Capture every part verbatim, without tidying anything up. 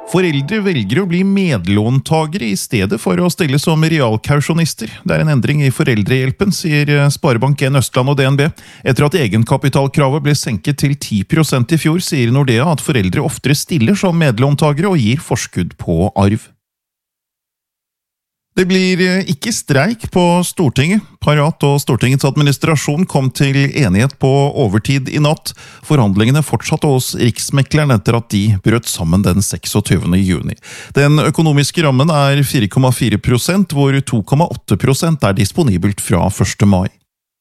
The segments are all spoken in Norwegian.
Foreldre velger å bli medlåntagere i stedet for å stille som realkausjonister. Det er en endring i foreldrehjelpen, sier Sparebank en Østland og D N B. Etter at egenkapitalkravet ble senket til ti prosent i fjor, sier Nordea at foreldre oftere stiller som medlåntagere og gir forskudd på arv. Det blir ikke streik på Stortinget. Parat og Stortingets administrasjon kom til enighet på overtid i natt. Forhandlingene fortsatte hos Riksmekleren etter at de brøt sammen den seksogtyvende juni. Den økonomiske rammen er fire komma fire prosent, hvor to komma åtte prosent er disponibelt fra første mai.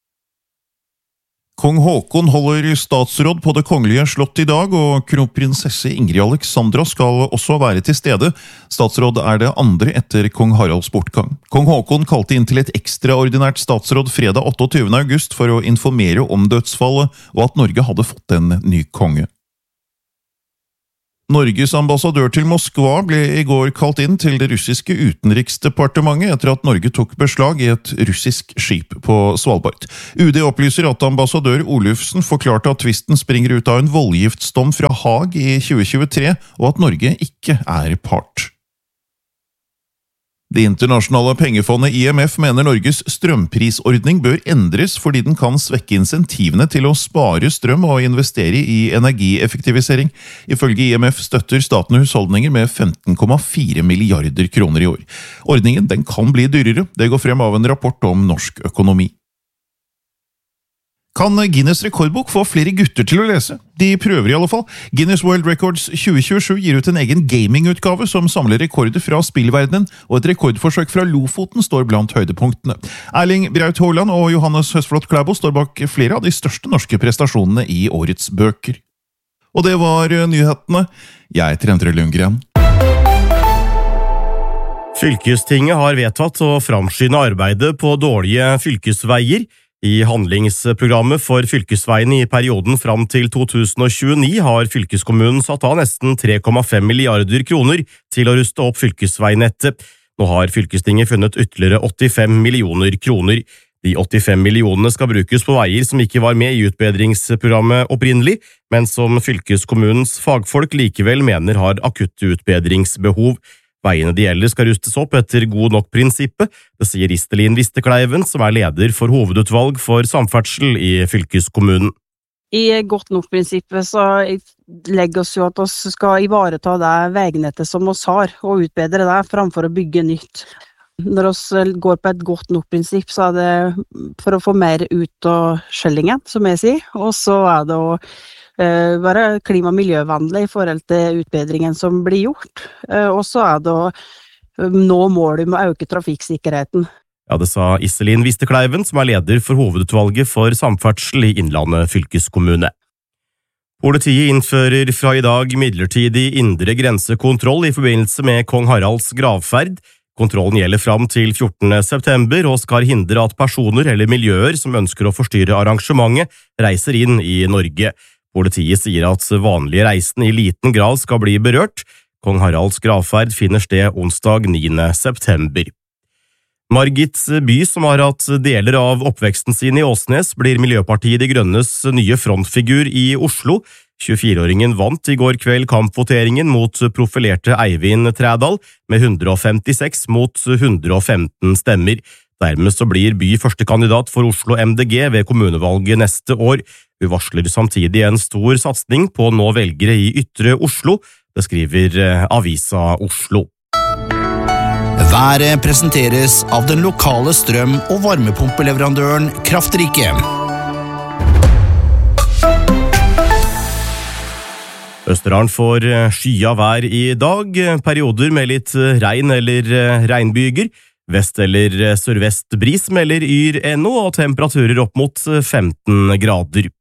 Kong Haakon holder statsråd på det kongelige slott i dag, og kronprinsesse Ingrid Alexandra skal også være til stede. Statsråd er det andre etter kong Haralds bortgang. Kong Haakon kalte inn til et ekstraordinært statsråd fredag otteogtyvende august for å informere om dødsfallet og at Norge hadde fått en ny konge. Norges ambassadør til Moskva ble i går kalt inn til det russiske utenriksdepartementet etter at Norge tok beslag i et russisk skip på Svalbard. U D opplyser at ambassadør Olufsen forklarte at tvisten springer ut av en voldgiftsdom fra Haag i tjue tjuetre, og at Norge ikke er part. Det internasjonale pengefondet I M F mener Norges strømprisordning bør endres fordi den kan svekke insentivene til å spare strøm og investere i energieffektivisering. Ifølge I M F støtter staten husholdninger med femten komma fire milliarder kroner i år. Ordningen den kan bli dyrere, det går frem av en rapport om norsk økonomi. Kan Guinness rekordbok få flere gutter til å lese? De prøver i alle fall. Guinness World Records tjue tjuesju gir ut en egen gamingutgave som samler rekorder fra spillverdenen, og et rekordforsøk fra Lofoten står blant høydepunktene. Erling Braut Haaland og Johannes Høsflot Klæbo står bak flere av de største norske prestasjonene i årets bøker. Og det var nyhetene. Jeg heter Endre Lundgren. Fylkestinget har vedtatt å framskynde arbeidet på dårlige fylkesveier. I handlingsprogrammet for fylkesveiene i perioden fram til to tusen og tjueni har fylkeskommunen satt av nesten tre komma fem milliarder kroner til å ruste opp fylkesveinettet. Nå har fylkestinget funnet ytterligere åttifem millioner kroner. De åttifem millionene skal brukes på veier som ikke var med i utbedringsprogrammet opprinnelig, men som fylkeskommunens fagfolk likevel mener har akutte utbedringsbehov. Veiene de gjelder skal rustes opp etter god nok-prinsippet, det sier Iselin Vistekleiven, som er leder for hovedutvalg for samferdsel i fylkeskommunen. I godt nok-prinsippet så legger oss jo at oss skal ivareta det veignettet som oss har, og utbedre det framfor å bygge nytt. Når oss går på et godt nok-prinsipp, så er det for å få mer ut av skjellingen, som jeg sier, og så er det å være klima- og miljøvennlig i forhold til utbedringen som blir gjort. Og så er det å nå målet med å øke trafikksikkerheten. Ja, det sa Iselin Vistekleiven, som er leder for hovedutvalget for samferdsel i Innlandet fylkeskommune. Politiet innfører fra i dag midlertidig indre grensekontroll i forbindelse med kong Haralds gravferd. Kontrollen gjelder fram til fjortende september og skal hindre at personer eller miljøer som ønsker å forstyrre arrangementet, reiser inn i Norge. Politiet sier at vanlige reisende i liten grad skal bli berørt. Kong Haralds gravferd finner sted onsdag niende september. Margit By, som har hatt deler av oppveksten sin i Åsnes, blir Miljøpartiet De Grønnes nye frontfigur i Oslo. tjuefire-åringen vant i går kveld kampvoteringen mot profilerte Eivind Trædal med hundre og femtiseks mot hundre og femten stemmer. Dermed så blir By første kandidat for Oslo M D G ved kommunevalget neste år. Hun varsler samtidig en stor satsning på nå velgere i Ytre Oslo. Det skriver Avisa Oslo. Været presenteres av den lokale strøm- og varmepumpeleverandøren Kraftrike. Østerdalen får skya vær i dag, perioder med litt regn eller regnbyger. Vest- eller sørvest bris melder Yr N O og temperaturer opp mot femten grader.